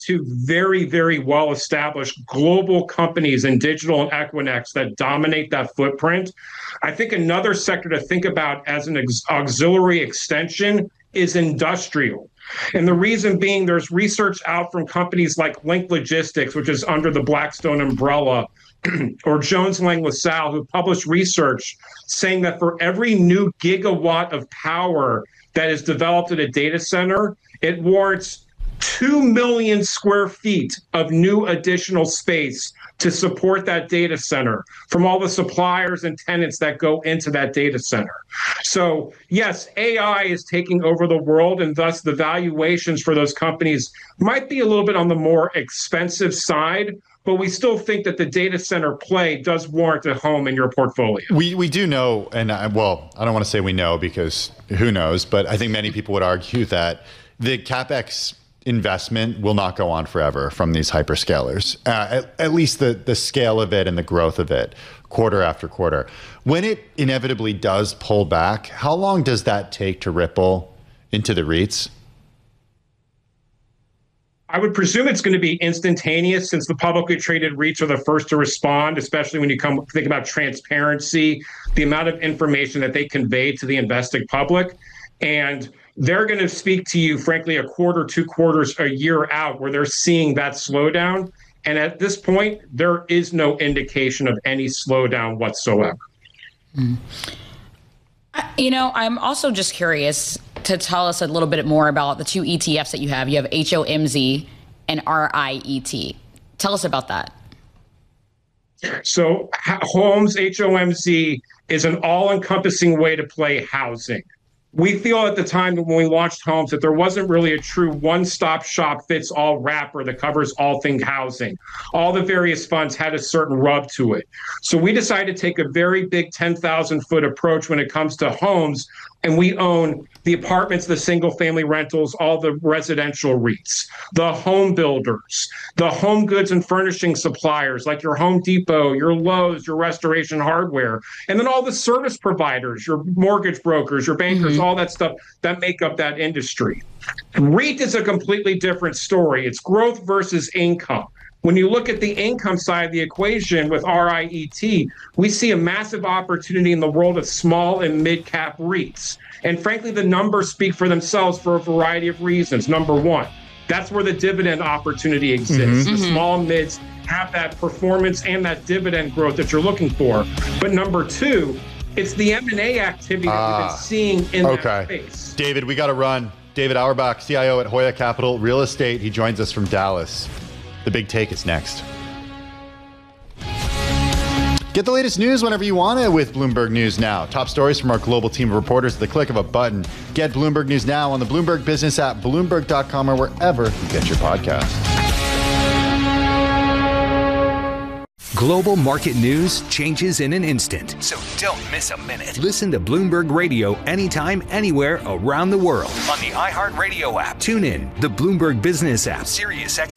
two very, very well-established global companies in digital and Equinix that dominate that footprint. I think another sector to think about as an auxiliary extension is industrial. And the reason being, there's research out from companies like Link Logistics, which is under the Blackstone umbrella, or Jones Lang LaSalle, who published research saying that for every new gigawatt of power that is developed at a data center, it warrants 2 million square feet of new additional space to support that data center from all the suppliers and tenants that go into that data center. So yes, AI is taking over the world, and thus the valuations for those companies might be a little bit on the more expensive side, but we still think that the data center play does warrant a home in your portfolio. We do know, and I don't want to say we know because who knows, but I think many people would argue that the CapEx investment will not go on forever from these hyperscalers, at least the scale of it and the growth of it quarter after quarter. When it inevitably does pull back, how long does that take to ripple into the REITs? I would presume it's going to be instantaneous, since the publicly traded REITs are the first to respond, especially when you think about transparency, the amount of information that they convey to the investing public. And they're going to speak to you, frankly, a quarter, 2 quarters, a year out, where they're seeing that slowdown. And at this point, there is no indication of any slowdown whatsoever. I'm also just curious to tell us a little bit more about the two ETFs that you have. You have HOMZ and RIET. Tell us about that. So Homes, HOMZ, is an all-encompassing way to play housing. We feel at the time when we launched Homes that there wasn't really a true one-stop shop fits all wrapper that covers all things housing. All the various funds had a certain rub to it. So we decided to take a very big 10,000 foot approach when it comes to homes, and we own the apartments, the single family rentals, all the residential REITs, the home builders, the home goods and furnishing suppliers like your Home Depot, your Lowe's, your Restoration Hardware, and then all the service providers, your mortgage brokers, your bankers, all that stuff that make up that industry. REIT is a completely different story. It's growth versus income. When you look at the income side of the equation with RIET, we see a massive opportunity in the world of small and mid-cap REITs. And frankly, the numbers speak for themselves for a variety of reasons. Number one, that's where the dividend opportunity exists. The small and mids have that performance and that dividend growth that you're looking for. But number two, it's the M&A activity that we've been seeing in that space. David, we got to run. David Auerbach, CIO at Hoya Capital Real Estate. He joins us from Dallas. The Big Take is next. Get the latest news whenever you want it with Bloomberg News Now. Top stories from our global team of reporters at the click of a button. Get Bloomberg News Now on the Bloomberg Business app, Bloomberg.com, or wherever you get your podcasts. Global market news changes in an instant. So don't miss a minute. Listen to Bloomberg Radio anytime, anywhere around the world. On the iHeartRadio app. Tune in, the Bloomberg Business app, Sirius XM